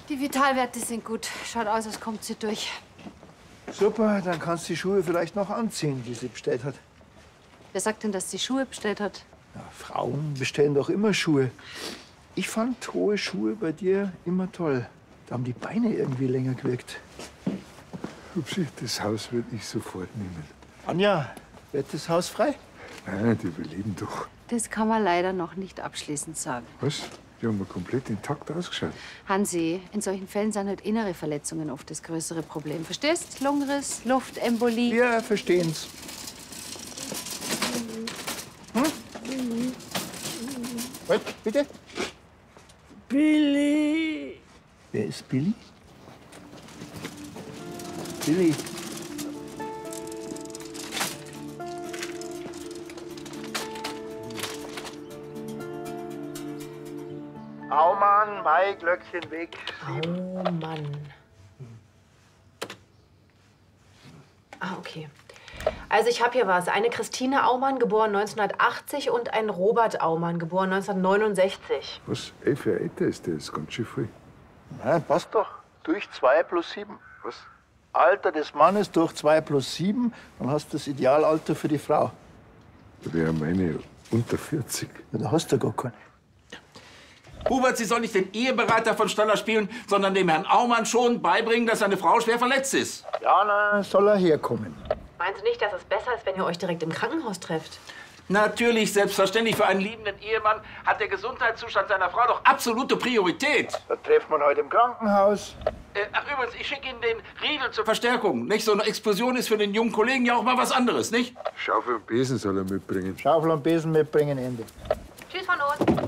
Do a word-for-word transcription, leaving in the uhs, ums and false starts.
Die Vitalwerte sind gut. Schaut aus, als kommt sie durch. Super, dann kannst du die Schuhe vielleicht noch anziehen, die sie bestellt hat. Wer sagt denn, dass sie Schuhe bestellt hat? Ja, Frauen bestellen doch immer Schuhe. Ich fand hohe Schuhe bei dir immer toll. Da haben die Beine irgendwie länger gewirkt. Hupsi, das Haus würde ich sofort nehmen. Anja, wird das Haus frei? Nein, die überleben doch. Das kann man leider noch nicht abschließend sagen. Was? Die haben ja komplett intakt ausgeschaut. Hansi, in solchen Fällen sind halt innere Verletzungen oft das größere Problem. Verstehst? Lungenriss, Luftembolie. Wir verstehen's. Hm? Was, bitte? Billy. Wer ist Billy? Billy. Aumann, Mai, Glöckchen, Weg. Oh Mann. Ah, okay. Also ich habe hier was. Eine Christine Aumann, geboren neunzehnhundertachtzig, und ein Robert Aumann, geboren neunzehnhundertneunundsechzig. Was? Elf Jahre älter ist der, ist ganz schön viel. Nein, passt doch. Durch zwei plus sieben. Was? Alter des Mannes durch zwei plus sieben, dann hast du das Idealalter für die Frau. Da wäre meine unter vierzig. Ja, da hast du gar keine. Hubert, Sie sollen nicht den Eheberater von Stoller spielen, sondern dem Herrn Aumann schon beibringen, dass seine Frau schwer verletzt ist. Ja, na, soll er herkommen. Meinen Sie nicht, dass es besser ist, wenn ihr euch direkt im Krankenhaus trefft? Natürlich, selbstverständlich. Für einen liebenden Ehemann hat der Gesundheitszustand seiner Frau doch absolute Priorität. Da treffen wir heute im Krankenhaus. Äh, ach, übrigens, ich schicke Ihnen den Riedel zur Verstärkung. Nicht? So eine Explosion ist für den jungen Kollegen ja auch mal was anderes, nicht? Schaufel und Besen soll er mitbringen. Schaufel und Besen mitbringen, Ende. Tschüss von uns.